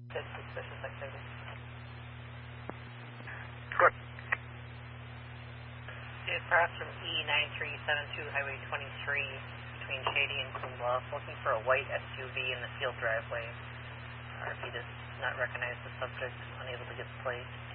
Suspicious activity. Good. Across from E9372 Highway 23 between Shady and Coon Bluff, looking for a white SUV in the field driveway. RP does not recognize the subject, unable to get the plate.